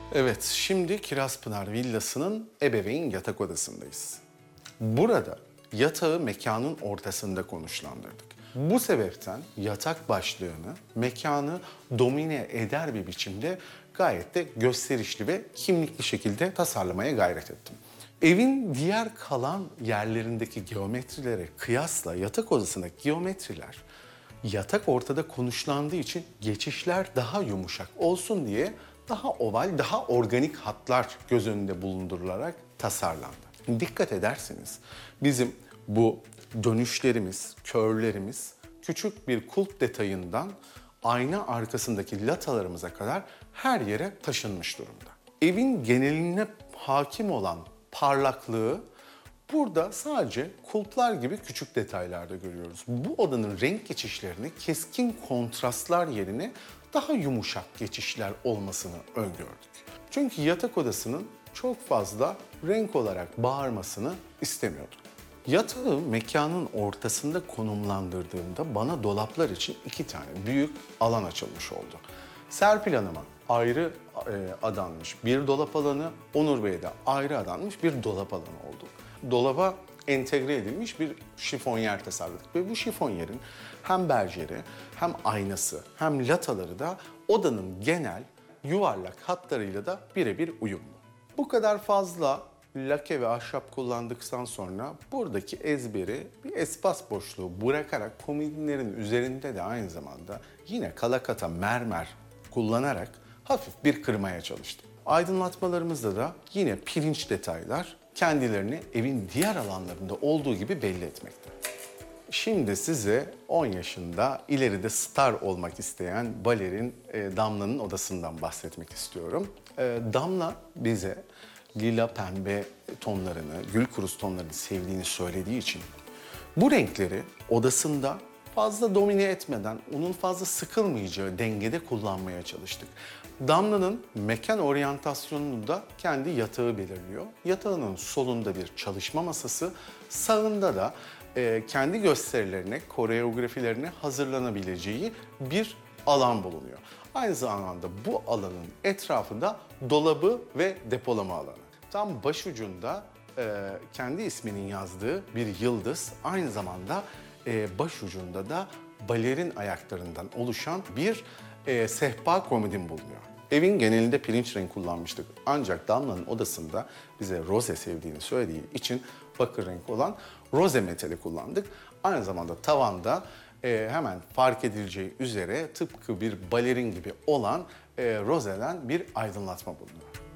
Evet, şimdi Kirazpınar Villası'nın ebeveyn yatak odasındayız. Burada yatağı mekanın ortasında konuşlandırdık. Bu sebepten yatak başlığını mekanı domine eder bir biçimde gayet de gösterişli ve kimlikli şekilde tasarlamaya gayret ettim. Evin diğer kalan yerlerindeki geometrilere kıyasla yatak odasındaki geometriler yatak ortada konuşlandığı için geçişler daha yumuşak olsun diye daha oval, daha organik hatlar göz önünde bulundurularak tasarlandı. Dikkat ederseniz bizim bu dönüşlerimiz, körlerimiz küçük bir kulp detayından ayna arkasındaki latalarımıza kadar her yere taşınmış durumda. Evin geneline hakim olan parlaklığı burada sadece kulplar gibi küçük detaylarda görüyoruz. Bu odanın renk geçişlerini keskin kontrastlar yerine daha yumuşak geçişler olmasını öngördük. Çünkü yatak odasının çok fazla renk olarak bağırmasını istemiyorduk. Yatağı mekanın ortasında konumlandırdığımda bana dolaplar için 2 tane büyük alan açılmış oldu. Serpil Hanım'a ayrı adanmış bir dolap alanı, Onur Bey'e de ayrı adanmış bir dolap alanı oldu. Dolaba entegre edilmiş bir şifonyer tasarladık ve bu şifonyerin hem berjeri hem aynası hem lataları da odanın genel yuvarlak hatlarıyla da birebir uyumlu. Bu kadar fazla lake ve ahşap kullandıktan sonra buradaki ezberi bir espas boşluğu bırakarak komodinlerin üzerinde de aynı zamanda yine kalakata mermer kullanarak hafif bir kırmaya çalıştım. Aydınlatmalarımızda da yine pirinç detaylar kendilerini evin diğer alanlarında olduğu gibi belli etmekte. Şimdi size 10 yaşında ileride star olmak isteyen balerin Damla'nın odasından bahsetmek istiyorum. Damla bize lila pembe tonlarını, gül kurusu tonlarını sevdiğini söylediği için bu renkleri odasında fazla domine etmeden, onun fazla sıkılmayacağı dengede kullanmaya çalıştık. Damla'nın mekan oryantasyonunu da kendi yatağı belirliyor. Yatağının solunda bir çalışma masası, sağında da kendi gösterilerine, koreografilerine hazırlanabileceği bir alan bulunuyor. Aynı zamanda bu alanın etrafında dolabı ve depolama alanı. Tam başucunda kendi isminin yazdığı bir yıldız, aynı zamanda başucunda da balerin ayaklarından oluşan bir sehpa komodin bulunuyor. Evin genelinde pirinç renk kullanmıştık. Ancak Damla'nın odasında bize roze sevdiğini söylediği için bakır renk olan roze metali kullandık. Aynı zamanda tavanda hemen fark edileceği üzere tıpkı bir balerin gibi olan rozeden bir aydınlatma bulunuyor.